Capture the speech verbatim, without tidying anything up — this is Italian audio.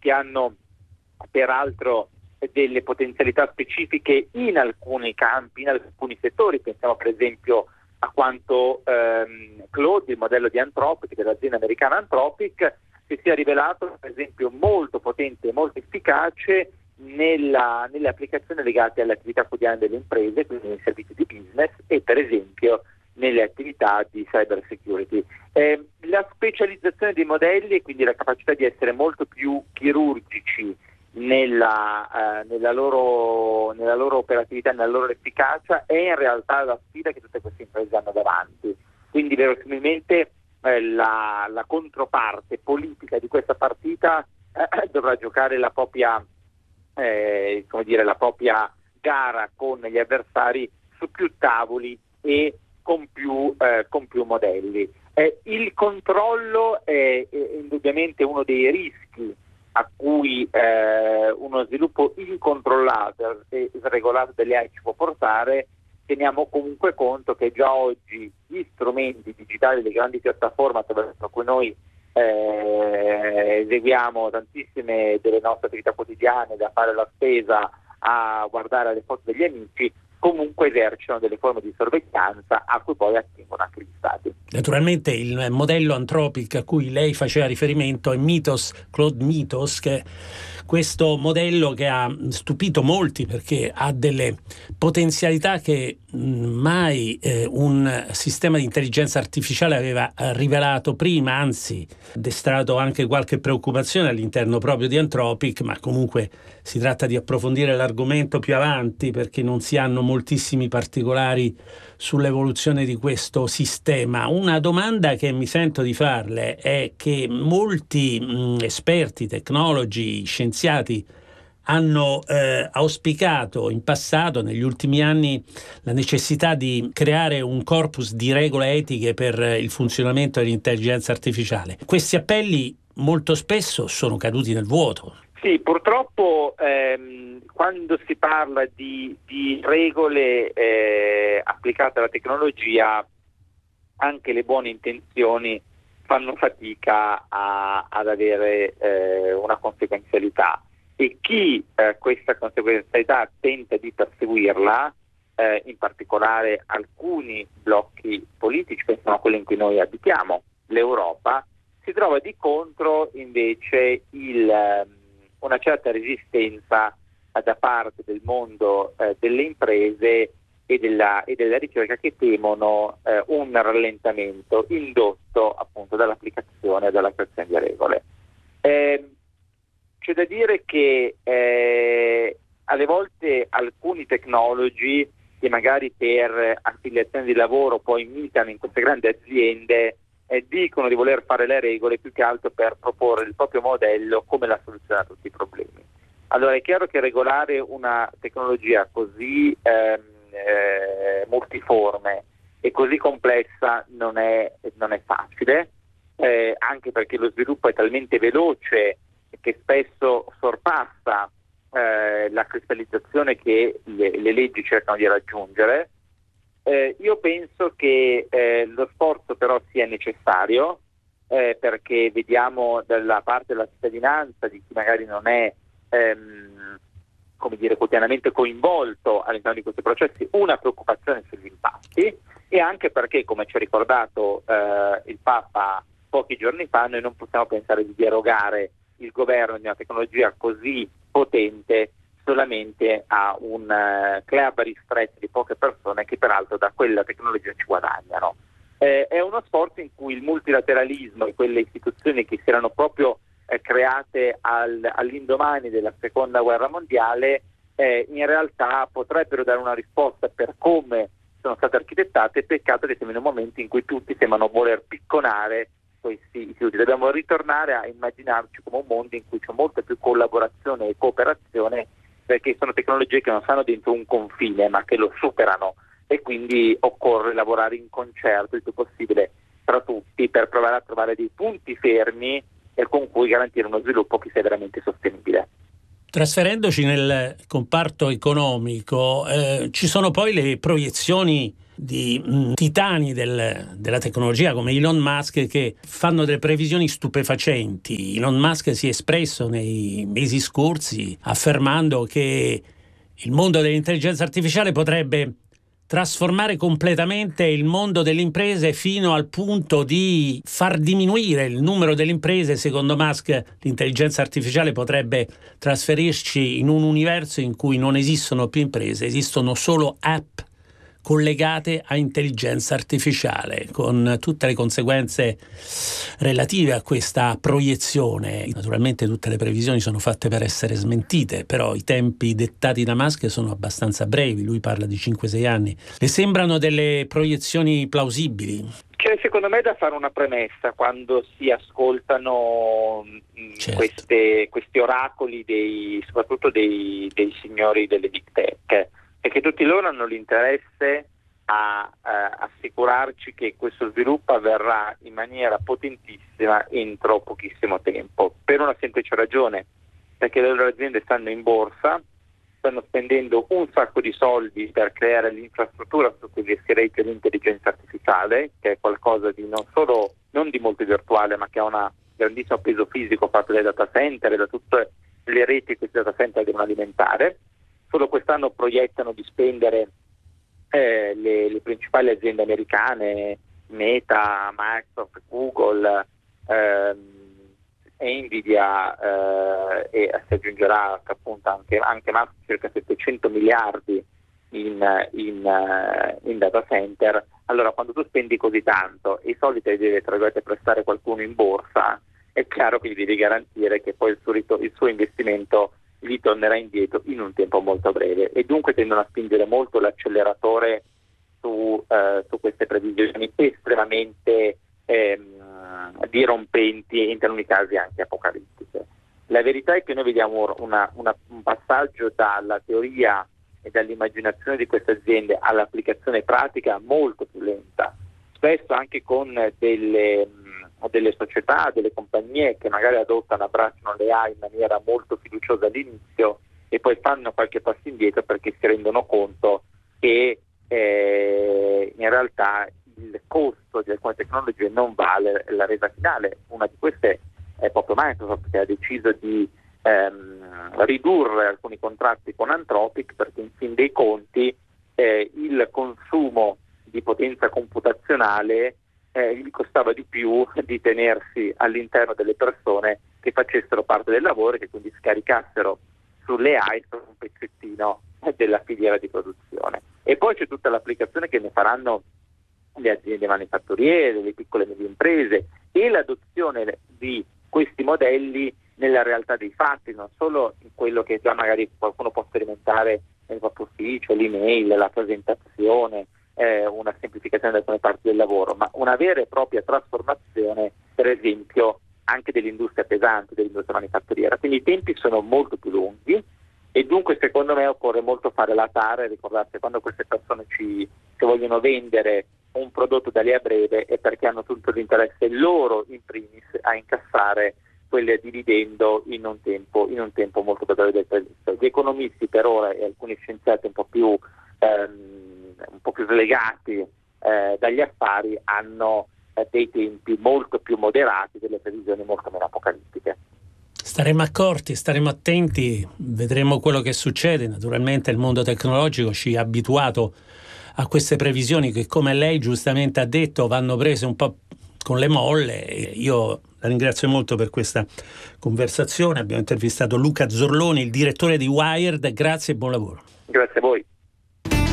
che hanno peraltro delle potenzialità specifiche in alcuni campi, in alcuni settori. Pensiamo per esempio a quanto ehm, Claude, il modello di Anthropic, dell'azienda americana Anthropic, si sia rivelato per esempio molto potente e molto efficace nella, nelle applicazioni legate alle attività quotidiane delle imprese, quindi nei servizi di business e per esempio nelle attività di cyber security. Eh, la specializzazione dei modelli e quindi la capacità di essere molto più chirurgici nella, eh, nella, loro, nella loro operatività, nella loro efficacia è in realtà la sfida che tutte queste imprese hanno davanti. Quindi verosimilmente eh, la, la controparte politica di questa partita eh, dovrà giocare la propria, eh, come dire, la propria gara con gli avversari su più tavoli e con più, eh, con più modelli. Eh, il controllo è, è indubbiamente uno dei rischi a cui eh, uno sviluppo incontrollato e sregolato delle A I ci può portare. Teniamo comunque conto che già oggi gli strumenti digitali, le grandi piattaforme attraverso cui noi eh, eseguiamo tantissime delle nostre attività quotidiane, da fare la spesa a guardare le foto degli amici, comunque esercitano delle forme di sorveglianza a cui poi attingono anche gli stati. Naturalmente il modello Anthropic a cui lei faceva riferimento è Mythos, Claude Mythos, che è questo modello che ha stupito molti perché ha delle potenzialità che mai eh, un sistema di intelligenza artificiale aveva rivelato prima, anzi destato anche qualche preoccupazione all'interno proprio di Anthropic, ma comunque si tratta di approfondire l'argomento più avanti perché non si hanno moltissimi particolari sull'evoluzione di questo sistema. Una domanda che mi sento di farle è che molti mh, esperti, tecnologi, scienziati hanno eh, auspicato in passato, negli ultimi anni, la necessità di creare un corpus di regole etiche per il funzionamento dell'intelligenza artificiale. Questi appelli molto spesso sono caduti nel vuoto. Sì, purtroppo ehm, quando si parla di, di regole eh, applicate alla tecnologia, anche le buone intenzioni fanno fatica a, ad avere eh, una conseguenzialità, e chi eh, questa conseguenzialità tenta di perseguirla, eh, in particolare alcuni blocchi politici, pensiamo a quelli in cui noi abitiamo, l'Europa, si trova di contro invece il una certa resistenza da parte del mondo eh, delle imprese e della, e della ricerca, che temono eh, un rallentamento indotto appunto dall'applicazione e dalla creazione di regole. Eh, c'è da dire che eh, alle volte alcuni tecnologi che magari per affiliazione di lavoro poi militano in queste grandi aziende Eh, dicono di voler fare le regole più che altro per proporre il proprio modello come la soluzione a tutti i problemi. Allora è chiaro che regolare una tecnologia così ehm, eh, multiforme e così complessa non è, non è facile, eh, anche perché lo sviluppo è talmente veloce che spesso sorpassa eh, la cristallizzazione che le, le leggi cercano di raggiungere. Eh, io penso che eh, lo sforzo però sia necessario, eh, perché vediamo dalla parte della cittadinanza, di chi magari non è ehm, come dire, quotidianamente coinvolto all'interno di questi processi, una preoccupazione sugli impatti, e anche perché, come ci ha ricordato eh, il Papa pochi giorni fa, noi non possiamo pensare di derogare il governo di una tecnologia così potente solamente a un uh, club ristretto di poche persone che peraltro da quella tecnologia ci guadagnano. Eh, è uno sforzo in cui il multilateralismo e quelle istituzioni che si erano proprio eh, create al, all'indomani della seconda guerra mondiale eh, in realtà potrebbero dare una risposta per come sono state architettate. Peccato che siamo in un momento in cui tutti sembrano voler picconare questi istituti. Dobbiamo ritornare a immaginarci come un mondo in cui c'è molta più collaborazione e cooperazione, perché sono tecnologie che non stanno dentro un confine ma che lo superano, e quindi occorre lavorare in concerto il più possibile tra tutti per provare a trovare dei punti fermi e con cui garantire uno sviluppo che sia veramente sostenibile. Trasferendoci nel comparto economico, eh, ci sono poi le proiezioni di mh, titani del, della tecnologia come Elon Musk, che fanno delle previsioni stupefacenti. Elon Musk si è espresso nei mesi scorsi affermando che il mondo dell'intelligenza artificiale potrebbe trasformare completamente il mondo delle imprese fino al punto di far diminuire il numero delle imprese. Secondo Musk, l'intelligenza artificiale potrebbe trasferirci in un universo in cui non esistono più imprese, esistono solo app collegate a intelligenza artificiale, con tutte le conseguenze relative a questa proiezione. Naturalmente tutte le previsioni sono fatte per essere smentite, però i tempi dettati da Musk sono abbastanza brevi, lui parla di cinque sei anni. Le sembrano delle proiezioni plausibili? C'è secondo me da fare una premessa quando si ascoltano certo. queste, questi oracoli dei, soprattutto dei, dei signori delle big tech, e che tutti loro hanno l'interesse a eh, assicurarci che questo sviluppo avverrà in maniera potentissima entro pochissimo tempo, per una semplice ragione, perché le loro aziende stanno in borsa, stanno spendendo un sacco di soldi per creare l'infrastruttura su cui gestirete l'intelligenza artificiale, che è qualcosa di non solo non di molto virtuale, ma che ha un grandissimo peso fisico fatto dai data center e da tutte le reti che questi data center devono alimentare. Solo quest'anno proiettano di spendere eh, le, le principali aziende americane, Meta, Microsoft, Google, ehm, Nvidia eh, e si aggiungerà appunto anche, anche Musk, circa settecento miliardi in, in, in data center. Allora, quando tu spendi così tanto e i soldi te li deve, tra virgolette, prestare qualcuno in borsa, è chiaro che gli devi garantire che poi il suo, il suo investimento gli tornerà indietro in un tempo molto breve, e dunque tendono a spingere molto l'acceleratore su, eh, su queste previsioni estremamente ehm, dirompenti e in taluni casi anche apocalittiche. La verità è che noi vediamo una, una, un passaggio dalla teoria e dall'immaginazione di queste aziende all'applicazione pratica molto più lenta, spesso anche con delle o delle società, delle compagnie che magari adottano, abbracciano le A I in maniera molto fiduciosa all'inizio e poi fanno qualche passo indietro perché si rendono conto che eh, in realtà il costo di alcune tecnologie non vale la resa finale. Una di queste è proprio Microsoft, che ha deciso di ehm, ridurre alcuni contratti con Anthropic perché in fin dei conti eh, il consumo di potenza computazionale Eh, gli costava di più di tenersi all'interno delle persone che facessero parte del lavoro e che quindi scaricassero sulle A I un pezzettino della filiera di produzione. E poi c'è tutta l'applicazione che ne faranno le aziende manifatturiere, le piccole e medie imprese, e l'adozione di questi modelli nella realtà dei fatti, non solo in quello che già magari qualcuno può sperimentare nel proprio ufficio, l'email, la presentazione, Eh, una semplificazione di alcune parti del lavoro, ma una vera e propria trasformazione, per esempio, anche dell'industria pesante, dell'industria manifatturiera. Quindi i tempi sono molto più lunghi e dunque secondo me occorre molto fare la tara e ricordarsi che quando queste persone ci, ci vogliono vendere un prodotto da lì a breve è perché hanno tutto l'interesse loro in primis a incassare quel dividendo in un tempo, in un tempo molto più breve del previsto. Gli economisti per ora e alcuni scienziati un po' più ehm, un po' più slegati eh, dagli affari hanno eh, dei tempi molto più moderati, delle previsioni molto meno apocalittiche. Staremo accorti, staremo attenti, vedremo quello che succede. Naturalmente il mondo tecnologico ci ha abituato a queste previsioni che, come lei giustamente ha detto, vanno prese un po' con le molle. Io la ringrazio molto per questa conversazione. Abbiamo intervistato Luca Zorloni, il direttore di Wired. Grazie e buon lavoro. Grazie a voi.